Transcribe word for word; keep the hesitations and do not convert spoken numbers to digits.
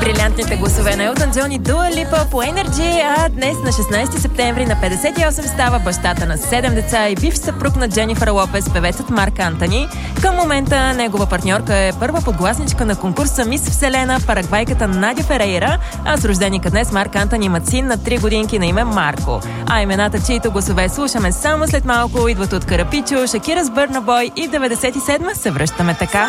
брилянтните гласове на Елтън Джон и Дуа Липа по Energy, а днес на шестнайсети септември на петдесет и осем става бащата на седем деца и бивш съпруг на Дженифър Лопес, певецът Марк Антони. Към момента негова партньорка е първа подгласничка на конкурса Мис Вселена, парагвайката Надя Ферейра, а с рожденика днес Марк Антони имат син на три годинки на име Марко. А имената, чието гласове слушаме само след малко, идват от Карапичо, Шакира с Бърна Бой и в деветдесет и седма се връщаме така.